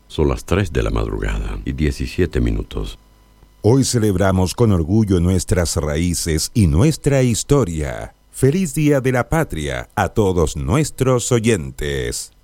Son las 3 de la madrugada y 17 minutos. Hoy celebramos con orgullo nuestras raíces y nuestra historia. Feliz Día de la Patria a todos nuestros oyentes.